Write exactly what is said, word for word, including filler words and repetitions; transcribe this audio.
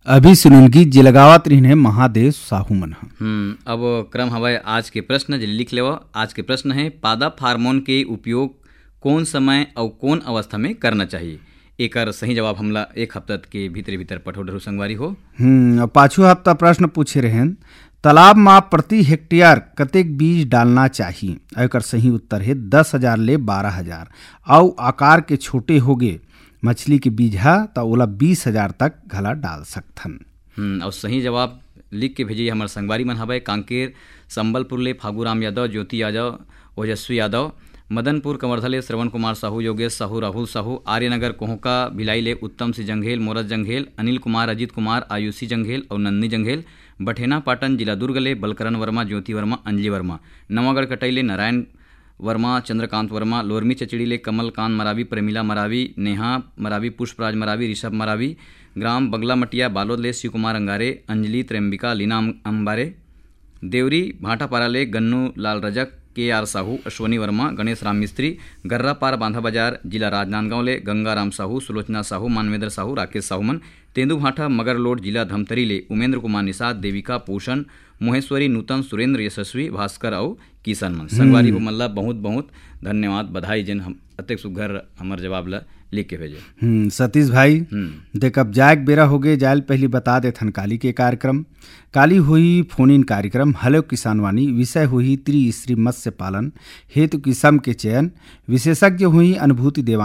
अभी सुनिन गीत जे लगावत रहीन है महादेव साहू मन ह। हम्म अब क्रम हवय आज के प्रश्न जे लिख लेवा। आज के प्रश्न है पादप हार्मोन के उपयोग कौन समय और कौन अवस्था में करना चाहिए। एकर सही जवाब हमला एक हफ्ता के भीतर भीतर पठोडरू संगवारी हो। हम्म पाछू हफ्ता प्रश्न पूछे रहेन तालाब में प्रति हेक्टेयर कतेक बीज डालना चाहिए। एकर सही उत्तर है दस हजार ले बारह हजार और आकार के छोटे होगे मछली के बीज है तो ओला बीस हजार तक घला डाल सकथन। हम्म और सही जवाब लिख के भेजिए हमारे संगवारी मन हवय कांकेर संबलपुर ले फागूराम यादव, ज्योति यादव, ओजस्वी यादव, मदनपुर कवर्धा ले श्रवण कुमार साहू, योगेश साहू, राहुल साहू, आर्यनगर कोहका भिलाई ले उत्तम सिंह जंघेल, मोरज जंघेल, अनिल कुमार, अजीत कुमार, आयुषी जंघेल और नंदनी जंघेल, बठेना पाटन जिला दुर्ग ले बलकरण वर्मा, ज्योति वर्मा, अंजलि वर्मा, नवागढ़ कटई ले नारायण वर्मा, चंद्रकांत वर्मा, लोरमी चचड़ी ले कमल कांत मरावी, प्रेमिला मरावी, नेहा मरावी, पुष्पराज मरावी, ऋषभ मरावी, ग्राम बगला मटिया बालोद ले शिव कुमार अंगारे, अंजलि त्र्यंबिका, लीना अंबारे, देवरी भाटापारा ले गन्नू लाल रजक, के आर साहू, अश्वनी वर्मा, गणेश राम मिस्त्री, गर्रा पार बांधा बाजार जिला राजनांदगांव ले गंगा राम साहू, सुलोचना साहू, मानवेंद्र साहू, राकेश साहू मन, तेंदू भाटा मगरलोड जिला धमतरी ले उमेंद्र कुमार निषाद, देविका पोषण, मोहेश्वरी, नूतन, सुरेंद्र, यशस्वी, भास्कर और किशन मन। संगवारी हो मल्ला बहुत बहुत धन्यवाद बधाई जिन हम अतेक सुघर हमर जवाब ला लिख के भेजे। हम्म सतीश भाई देख अब जाए बेरा हो गए जायल पहली बता देथन काली के कार्यक्रम। काली हुई फोन इन कार्यक्रम हेलो किसानवाणी, विषय हुई त्रिस्त्री मत्स्य पालन हेतु किस्म के चयन, विशेषज्ञ हुई अनुभूति देवा